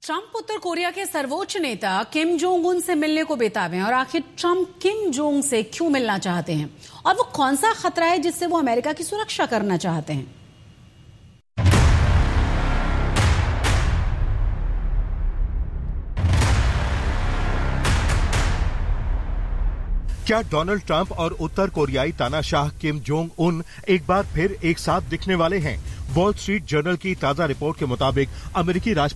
Trump उत्तर Korea के सर्वोच्च नेता किम जोंग उन से मिलने को बेताब हैं और आखिर ट्रंप किम जोंग से क्यों मिलना चाहते हैं और वो कौन सा खतरा है जिससे वो अमेरिका की सुरक्षा करना चाहते हैं। क्या डोनाल्ड ट्रंप और उत्तर कोरियाई तानाशाह किम जोंग उन एक बार फिर एक साथ दिखने वाले हैं? वॉल स्ट्रीट जर्नल की ताजा रिपोर्ट के मुताबिक अमेरिकी